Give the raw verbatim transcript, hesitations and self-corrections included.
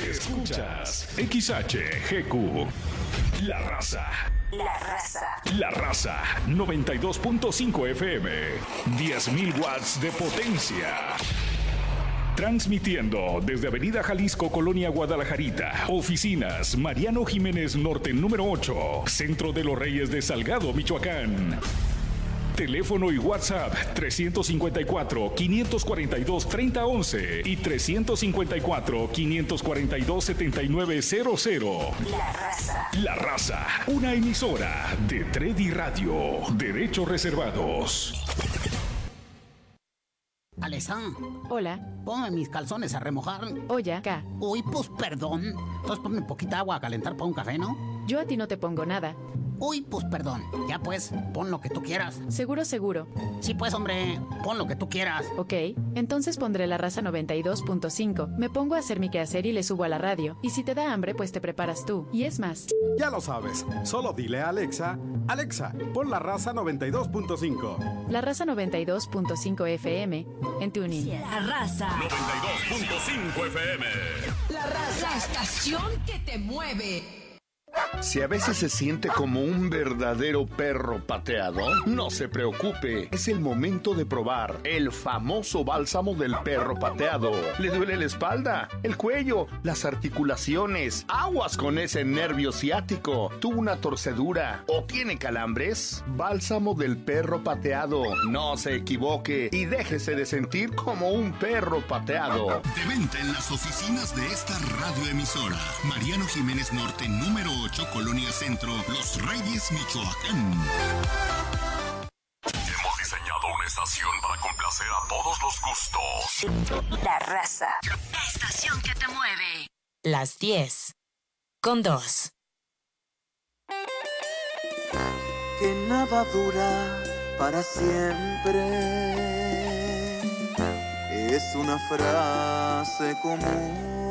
Escuchas X H G Q. La Raza. La Raza. La Raza. noventa y dos punto cinco F M. diez mil watts de potencia. Transmitiendo desde Avenida Jalisco, Colonia Guadalajarita. Oficinas Mariano Jiménez Norte número ocho. Centro de los Reyes de Salgado, Michoacán. Teléfono y WhatsApp trescientos cincuenta y cuatro, quinientos cuarenta y dos, treinta once y trescientos cincuenta y cuatro, quinientos cuarenta y dos, setenta y nueve cero cero. La Raza. La Raza, una emisora de Tredi Radio. Derechos reservados. Alesa. Hola. Ponme mis calzones a remojar. Oye, acá. Uy, pues perdón. Entonces ponme poquita agua a calentar para un café, ¿no? Yo a ti no te pongo nada. Uy, pues perdón. Ya pues, pon lo que tú quieras. Seguro, seguro. Sí, pues, hombre, pon lo que tú quieras. Ok, entonces pondré La Raza noventa y dos punto cinco. Me pongo a hacer mi quehacer y le subo a la radio. Y si te da hambre, pues te preparas tú. Y es más. Ya lo sabes. Solo dile a Alexa, Alexa, pon La Raza noventa y dos punto cinco. La Raza noventa y dos punto cinco F M en TuneIn. La Raza. noventa y dos punto cinco F M. La Raza. La estación que te mueve. Si a veces se siente como un verdadero perro pateado, no se preocupe. Es el momento de probar el famoso bálsamo del perro pateado. ¿Le duele la espalda, el cuello, las articulaciones? Aguas con ese nervio ciático. ¿Tuvo una torcedura o tiene calambres? Bálsamo del perro pateado. No se equivoque y déjese de sentir como un perro pateado. De venta en las oficinas de esta radioemisora. Mariano Jiménez Norte, número ocho, Colonia Centro, Los Reyes, Michoacán. Hemos diseñado una estación para complacer a todos los gustos. La Raza. La estación que te mueve. Las diez con dos. Que nada dura para siempre. Es una frase común